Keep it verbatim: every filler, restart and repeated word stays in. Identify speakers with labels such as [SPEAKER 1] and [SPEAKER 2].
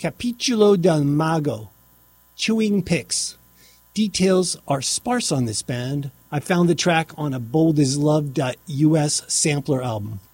[SPEAKER 1] Capitulo del Mago, Chewing Picks. Details are sparse on this band. I found the track on a bold is love dot U S sampler album.